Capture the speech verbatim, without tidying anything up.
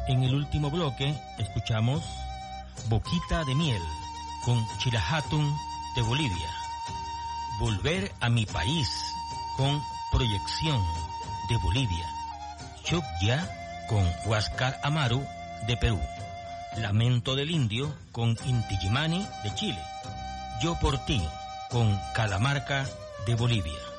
En el último bloque escuchamos Boquita de Miel con Chilajatun de Bolivia. Volver a mi país con Proyección de Bolivia. Chocya con Huáscar Amaru de Perú. Lamento del Indio con Inti Illimani de Chile. Yo por ti con Calamarca de Bolivia.